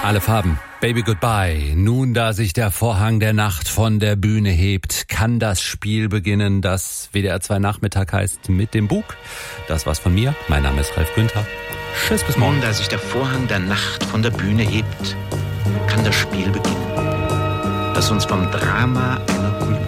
Alle Farben. Baby Goodbye. Nun, da sich der Vorhang der Nacht von der Bühne hebt, kann das Spiel beginnen, das WDR 2 Nachmittag heißt mit dem Bug. Das war's von mir. Mein Name ist Ralf Günther. Tschüss, bis morgen. Nun, da sich der Vorhang der Nacht von der Bühne hebt, kann das Spiel beginnen, das uns vom Drama einer